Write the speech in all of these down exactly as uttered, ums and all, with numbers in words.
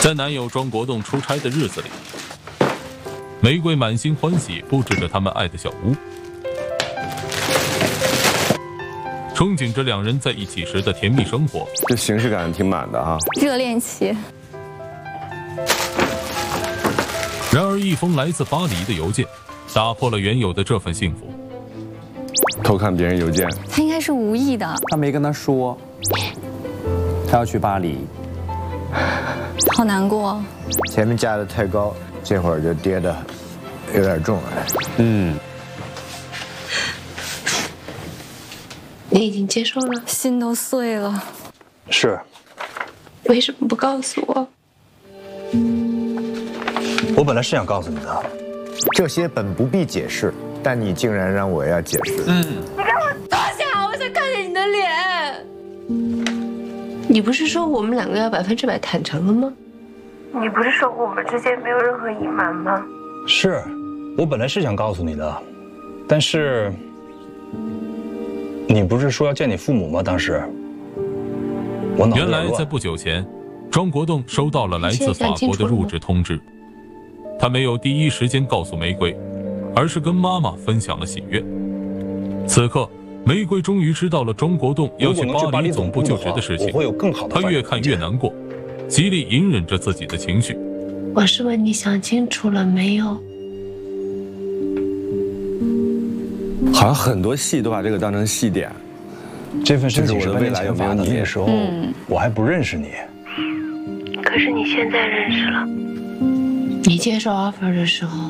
在男友庄国栋出差的日子里，玫瑰满心欢喜布置着他们爱的小屋，憧憬着两人在一起时的甜蜜生活。 这形式感挺满的啊， 热恋期。 然而，一封来自巴黎的邮件打破了原有的这份幸福。 偷看别人邮件， 他应该是无意的。 他没跟他说，他要去巴黎。 好难过。 前面架得太高，这会儿就跌得有点重了。 嗯， 你已经接受了？ 心都碎了。 是。 为什么不告诉我？ 我本来是想告诉你的。 这些本不必解释，但你竟然让我要解释。 嗯。你给我坐下，我想看见你的脸。你不是说我们两个要百分之百坦诚了吗？你不是说我们之间没有任何隐瞒吗？ 是，我本来是想告诉你的，但是你不是说要见你父母吗？当时我脑子有点乱。 原来在不久前，庄国栋收到了来自法国的入职通知，他没有第一时间告诉玫瑰，而是跟妈妈分享了喜悦。此刻，玫瑰终于知道了庄国栋要去巴黎总部就职的事情，她越看越难过，极力隐忍着自己的情绪。 我是问你想清楚了没有？ 好像很多戏都把这个当成戏点。 这份申请是我的未来有没有你？ 那个时候我还不认识你。 可是你现在认识了。你接受 offer 的时候，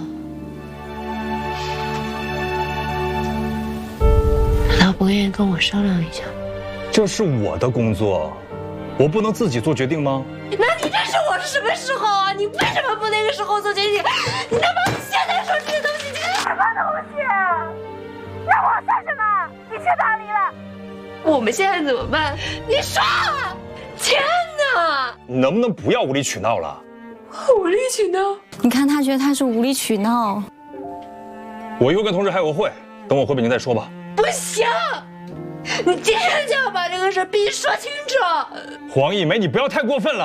难道不愿意跟我商量一下？ 这是我的工作，我不能自己做决定吗？ 那你认识我是什么时候啊？你为什么不那个时候做决定？你他妈现在说这些东西，你是什么东西？让我算什么？你去哪里了？我们现在怎么办？你说，天哪！ 你能不能不要无理取闹了？ 无理取闹？ 你看他觉得他是无理取闹。 我一会儿跟同事开个会，等我回北京再说吧。 不行，你今天就要把这个事必须说清楚。 黄一梅，你不要太过分了。